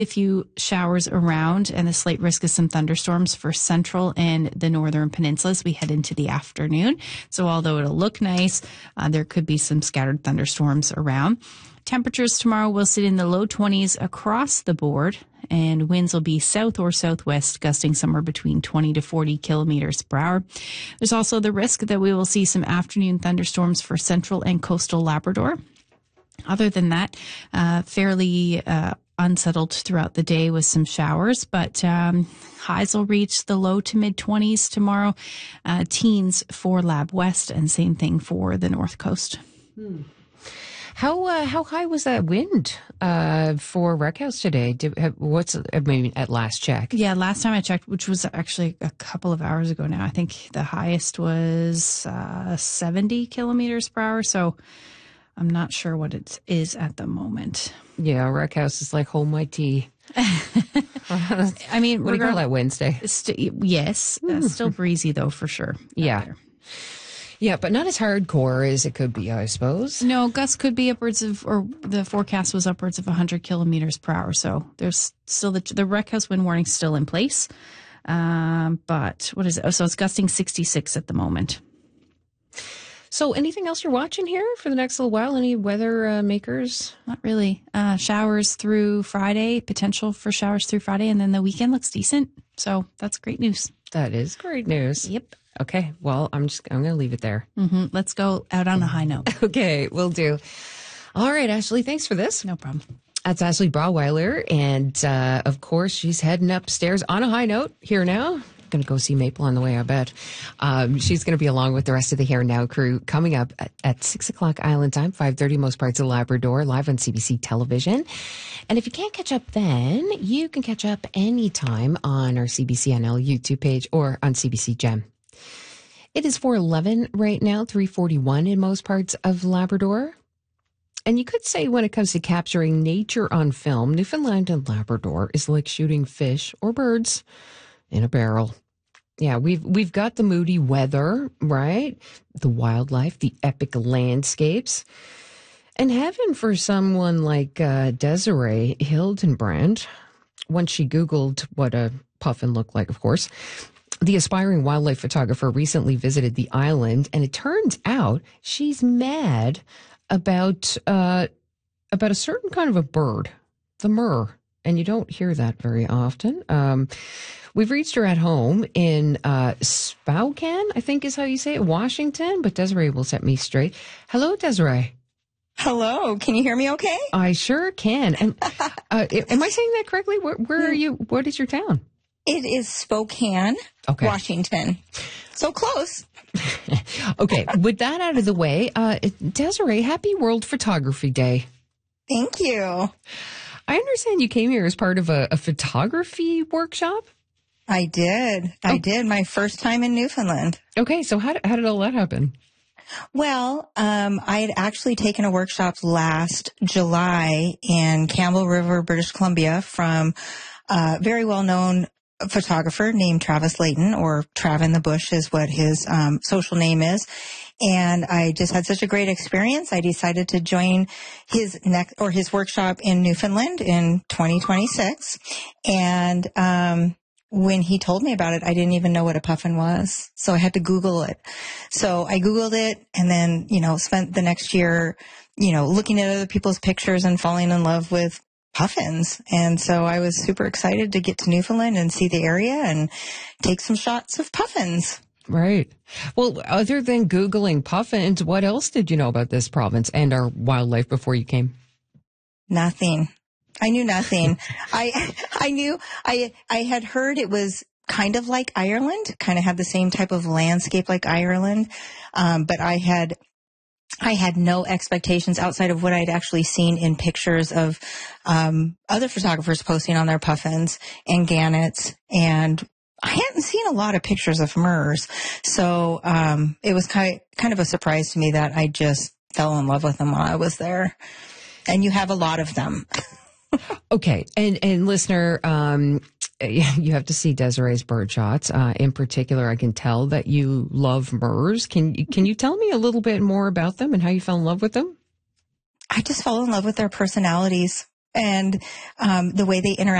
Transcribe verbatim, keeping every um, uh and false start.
A few showers around and a slight risk of some thunderstorms for central and the northern peninsula as we head into the afternoon. So although it'll look nice, uh, there could be some scattered thunderstorms around. Temperatures tomorrow will sit in the low twenties across the board, and winds will be south or southwest, gusting somewhere between twenty to forty kilometers per hour. There's also the risk that we will see some afternoon thunderstorms for central and coastal Labrador. Other than that, uh, fairly uh, unsettled throughout the day with some showers, but um, highs will reach the low to mid twenties tomorrow, uh, teens for Lab West, and same thing for the North Coast. Hmm. How uh, how high was that wind uh, for Rec House today? Did, have, what's I mean at last check? Yeah, last time I checked, which was actually a couple of hours ago now, I think the highest was uh, seventy kilometers per hour. So I'm not sure what it is at the moment. Yeah, Rec House is like, hold my tea. I mean, what do you call that, Wednesday? St- yes, uh, still breezy though, for sure. Yeah. There. Yeah, but not as hardcore as it could be, I suppose. No, gusts could be upwards of, or the forecast was upwards of one hundred kilometers per hour. So there's still the, the Rec House wind warning still in place. Um, but what is it? Oh, so it's gusting sixty-six at the moment. So anything else you're watching here for the next little while? Any weather uh, makers? Not really. Uh, showers through Friday, potential for showers through Friday, and then the weekend looks decent. So that's great news. That is great news. Yep. Okay. Well, I'm just, I'm going to leave it there. Mm-hmm. Let's go out on a high note. Okay, we'll do. All right, Ashley, thanks for this. No problem. That's Ashley Brauweiler. And, uh, of course, she's heading upstairs on a high note here now. Going to go see Maple on the way, I bet. Um, she's going to be along with the rest of the Here Now crew coming up at, at six o'clock Island time, five thirty most parts of Labrador, live on C B C television. And if you can't catch up then, you can catch up anytime on our C B C N L YouTube page or on C B C Gem. It is four eleven right now, three forty-one in most parts of Labrador. And you could say when it comes to capturing nature on film, Newfoundland and Labrador is like shooting fish or birds in a barrel. Yeah, we've we've got the moody weather, right? The wildlife, the epic landscapes. And heaven for someone like uh, Desiree Hildenbrand, once she Googled what a puffin looked like, of course. The aspiring wildlife photographer recently visited the island, and it turns out she's mad about uh, about a certain kind of a bird, the murre. And you don't hear that very often. Um, we've reached her at home in uh, Spokane, I think is how you say it, Washington. But Desiree will set me straight. Hello, Desiree. Hello. Can you hear me okay? I sure can. And uh, am I saying that correctly? Where, where are you? What is your town? It is Spokane, okay. Washington. So close. Okay. With that out of the way, uh, Desiree, happy World Photography Day. Thank you. I understand you came here as part of a, a photography workshop? I did. I oh. did. My first time in Newfoundland. Okay. So how, how did all that happen? Well, um, I had actually taken a workshop last July in Campbell River, British Columbia from a very well-known photographer named Travis Layton, or Trav in the Bush is what his um, social name is. And I just had such a great experience. I decided to join his next or his workshop in Newfoundland in twenty twenty-six. And um, when he told me about it, I didn't even know what a puffin was. So I had to Google it. So I Googled it and then, you know, spent the next year, you know, looking at other people's pictures and falling in love with puffins. And so I was super excited to get to Newfoundland and see the area and take some shots of puffins. Right. Well, other than Googling puffins, what else did you know about this province and our wildlife before you came? Nothing. I knew nothing. I I knew I I had heard it was kind of like Ireland, kind of had the same type of landscape like Ireland, um, but I had I had no expectations outside of what I'd actually seen in pictures of um, other photographers posting on their puffins and gannets, and I hadn't seen a lot of pictures of murres. So um, it was kind of, kind of a surprise to me that I just fell in love with them while I was there. And you have a lot of them. Okay. And, and listener, um, you have to see Desiree's bird shots. Uh, in particular, I can tell that you love murres. Can you, can you tell me a little bit more about them and how you fell in love with them? I just fell in love with their personalities. and um, the way they interact